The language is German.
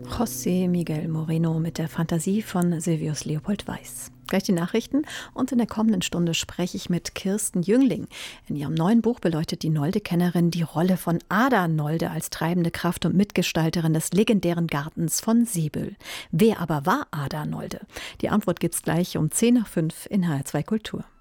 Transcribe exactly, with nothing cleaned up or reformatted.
José Miguel Moreno mit der Fantasie von Silvius Leopold Weiß. Gleich die Nachrichten und in der kommenden Stunde spreche ich mit Kirsten Jüngling. In ihrem neuen Buch beleuchtet die Nolde-Kennerin die Rolle von Ada Nolde als treibende Kraft und Mitgestalterin des legendären Gartens von Siebel. Wer aber war Ada Nolde? Die Antwort gibt's gleich um zehn nach fünf in H R zwei Kultur.